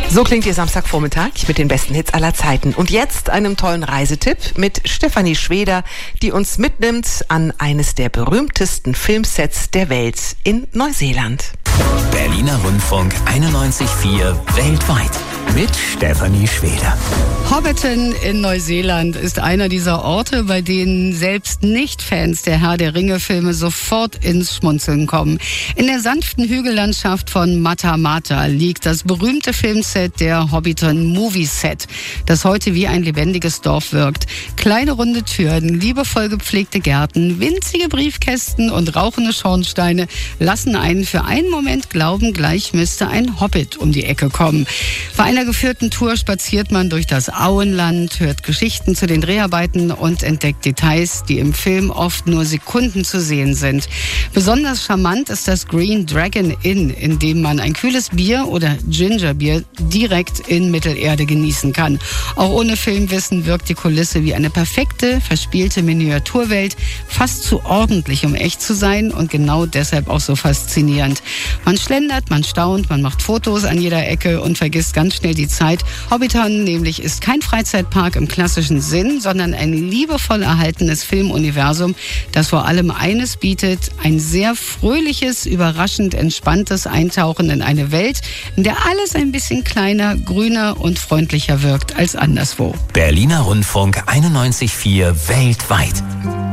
So klingt Ihr Samstagvormittag mit den besten Hits aller Zeiten. Und jetzt einem tollen Reisetipp mit Stefanie Schweder, die uns mitnimmt an eines der berühmtesten Filmsets der Welt in Neuseeland. Berliner Rundfunk 91,4 weltweit mit Stefanie Schweder. Hobbiton in Neuseeland ist einer dieser Orte, bei denen selbst Nicht-Fans der Herr der Ringe-Filme sofort ins Schmunzeln kommen. In der sanften Hügellandschaft von Matamata liegt das berühmte Filmset der Hobbiton Movie Set, das heute wie ein lebendiges Dorf wirkt. Kleine runde Türen, liebevoll gepflegte Gärten, winzige Briefkästen und rauchende Schornsteine lassen einen für einen Moment glauben, gleich müsste ein Hobbit um die Ecke kommen. Bei einer geführten Tour spaziert man durch das Auenland, hört Geschichten zu den Dreharbeiten und entdeckt Details, die im Film oft nur Sekunden zu sehen sind. Besonders charmant ist das Green Dragon Inn, in dem man ein kühles Bier oder Gingerbier direkt in Mittelerde genießen kann. Auch ohne Filmwissen wirkt die Kulisse wie eine perfekte, verspielte Miniaturwelt, fast zu ordentlich, um echt zu sein und genau deshalb auch so faszinierend. Man schlendert, man staunt, man macht Fotos an jeder Ecke und vergisst ganz schnell die Zeit. Hobbiton nämlich ist kein Freizeitpark im klassischen Sinn, sondern ein liebevoll erhaltenes Filmuniversum, das vor allem eines bietet: ein sehr fröhliches, überraschend entspanntes Eintauchen in eine Welt, in der alles ein bisschen kleiner, grüner und freundlicher wirkt als anderswo. Berliner Rundfunk 91,4 weltweit.